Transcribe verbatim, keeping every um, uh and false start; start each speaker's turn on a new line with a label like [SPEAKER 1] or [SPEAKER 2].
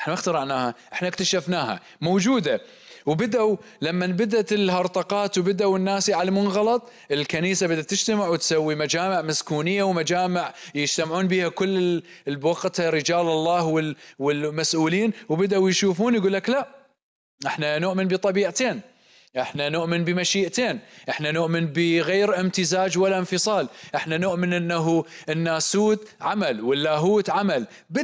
[SPEAKER 1] احنا ما اخترعناها، احنا اكتشفناها، موجودة. وبدأوا لما بدأت الهرطقات وبدأوا الناس يعلمون غلط، الكنيسة بدأت تجتمع وتسوي مجامع مسكونية ومجامع يجتمعون بها كل بوقتها رجال الله والمسؤولين، وبدأوا يشوفون يقول لك لا، احنا نؤمن بطبيعتين، احنا نؤمن بمشيئتين، احنا نؤمن بغير امتزاج ولا انفصال، احنا نؤمن انه الناسوت عمل واللاهوت عمل.